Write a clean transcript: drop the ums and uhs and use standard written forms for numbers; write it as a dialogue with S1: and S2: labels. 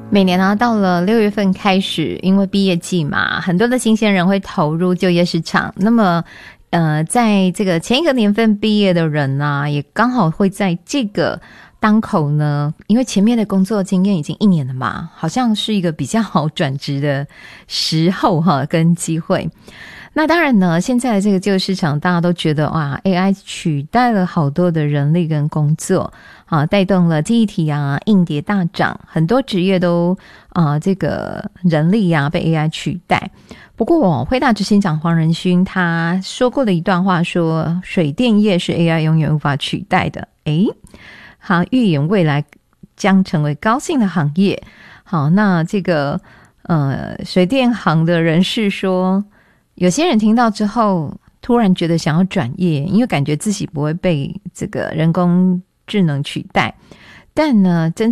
S1: 每年呢，到了6月份开始，因为毕业季嘛，很多的新鲜人会投入就业市场。那么，在这个前一个年份毕业的人啊，也刚好会在这个当口呢，因为前面的工作经验已经1年了嘛，好像是一个比较好转职的时候哈，跟机会。那当然呢，现在的这个就业市场大家都觉得哇 AI 取代了好多的人力跟工作啊，带动了记忆体啊硬碟大涨，很多职业都这个人力啊被 AI 取代。不过辉达执行长黄仁勋他说过的一段话说，水电业是 AI 永远无法取代的。他预言未来将成为高薪的行业。好，那这个水电行的人士说，有些人听到之后突然觉得想要转业，因为感觉自己不会被这个人工智能取代，但呢真